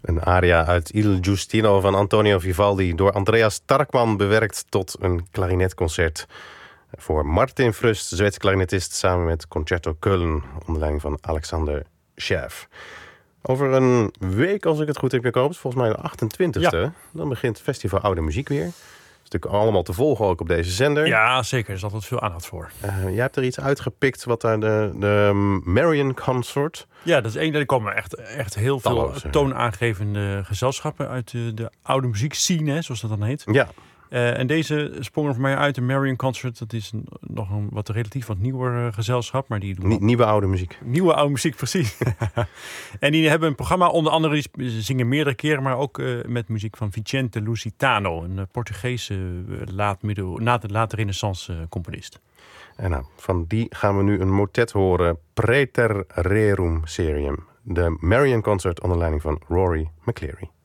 Een aria uit Il Giustino van Antonio Vivaldi, door Andreas Tarkman bewerkt tot een klarinetconcert voor Martin Frust, Zweedse klarinetist, samen met Concerto Köln onder leiding van Alexander Scherf. Over een week, als ik het goed heb, Jacobus, volgens mij de 28e, dan begint het Festival Oude Muziek weer. Dat is natuurlijk allemaal te volgen ook op deze zender. Ja, zeker. Er is altijd veel aandacht voor. Jij hebt er iets uitgepikt, wat daar de Marian Consort. Ja, dat is één. Er komen echt heel veel toonaangevende gezelschappen uit de oude muziekscene, zoals dat dan heet. Ja. En deze sprong er voor mij uit, de Marian Consort. Dat is nog een relatief wat nieuwer gezelschap. Maar die doen Nieuwe oude muziek. Nieuwe oude muziek, precies. En die hebben een programma, onder andere, die zingen meerdere keren, maar ook met muziek van Vicente Lusitano, een Portugese late renaissance componist. En van die gaan we nu een motet horen, Praeter Rerum Serium. De Marian Consort onder leiding van Rory McCleary.